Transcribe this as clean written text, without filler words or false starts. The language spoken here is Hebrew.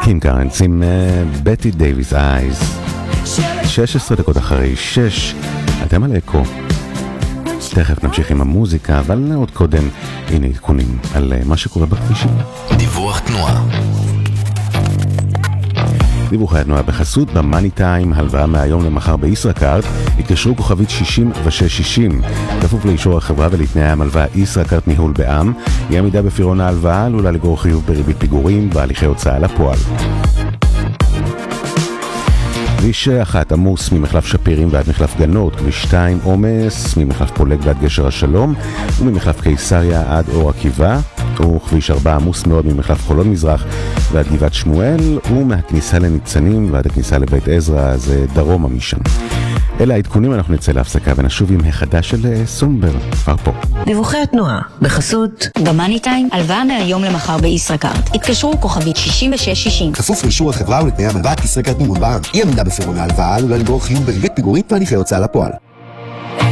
קים קרנץ עם בטי דייביס אייז. 16 דקות אחרי 6, אתם על אקו. תכף נמשיך עם המוזיקה, אבל עוד קודם, הנה עדכונים על מה שקורה בכבישים. דיווח תנועה. דיווחי התנועה בחסות במאני טיים, הלוואה מהיום למחר בישראכרט, התקשרו כוכבית 6660, כפוף לאישור החברה ולתנאי המלוואה ישראכרט ניהול בע"מ, אי עמידה בפירעון ההלוואה עלולה לגרור חיוב בריבית פיגורים בהליכי הוצאה לפועל. כביש 1 עמוס ממחלף שפירים ועד מחלף גנות, כביש 2 עומס ממחלף פולג ועד גשר השלום וממחלף קיסריה עד אור עקיבא, וכביש 4 עמוס מאוד ממחלף חולון מזרח ועד גבעת שמואל ומהכניסה לניצנים ועד הכניסה לבית עזרא, זה דרומה משם. אלה העדכונים, אנחנו נצא להפסקה ונשוב עם החדש של סומבר כבר פה. דיווחי התנועה בחסות במאני טיים, הלוואה מהיום למחר בישראכרט, התקשרו כוכבית 6660, כפוף לאישור החברה ולתנאי המלוואה ישראכרט ניהול בע"מ, אי עמידה בפירעון ההלוואה עלולה לגרור חיוב בריבית פיגורים בהליכי הוצאה לפועל.